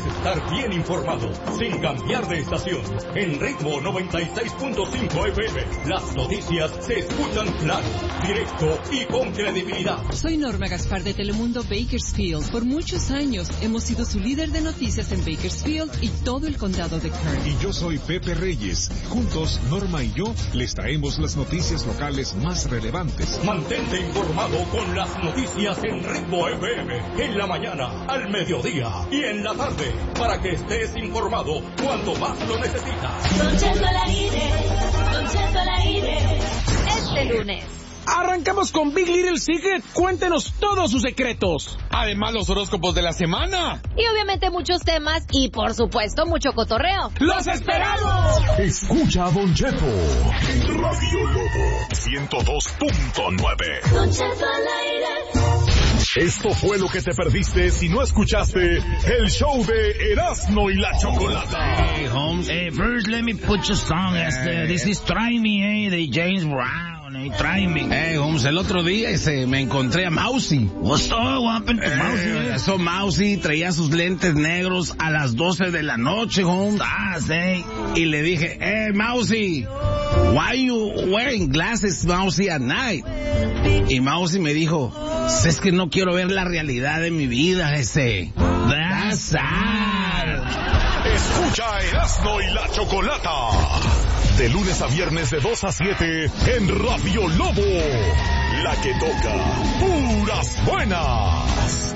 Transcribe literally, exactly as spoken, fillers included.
estar bien informado, sin cambiar de estación. En Ritmo noventa y seis punto cinco F M, las noticias se escuchan claro, directo y con credibilidad. Soy Norma Gaspar de Telemundo Bakersfield. Por muchos años hemos sido su líder de noticias en Bakersfield y todo el condado de Kern. Y yo soy Pepe Reyes. Juntos, Norma y yo les traemos las noticias locales más relevantes. Mantente informado con las noticias en Ritmo F M, en la mañana, al mediodía y en la tarde, para que estés informado cuando más lo necesitas. Don Cheto al aire, Don Cheto al aire. Este lunes arrancamos con Big Little Secret. Cuéntenos todos sus secretos. Además, los horóscopos de la semana. Y obviamente muchos temas y, por supuesto, mucho cotorreo. ¡Los esperamos! Escucha a Don Cheto en Radio Lobo ciento dos punto nueve. Don Cheto al aire. Esto fue lo que te perdiste si no escuchaste el show de Erasmo y la Chocolata. Hey, Holmes. Hey, first let me put your song. Este, this is Try Me, eh, de James Brown. Hey, Try Me. Hey, Holmes, el otro día este, me encontré a Mousy. What's up? What happened to eh, Mousy? Eso, Mousy traía sus lentes negros a las doce de la noche, Holmes. Ah, sí. Y le dije, hey, Mousy, why you wearing glasses, Mousy, at night? Y Mousy me dijo, es que no quiero ver la realidad de mi vida, ese. That's sad. Escucha a Erasmo y la Chocolata. De lunes a viernes de dos a siete en Radio Lobo. La que toca puras buenas.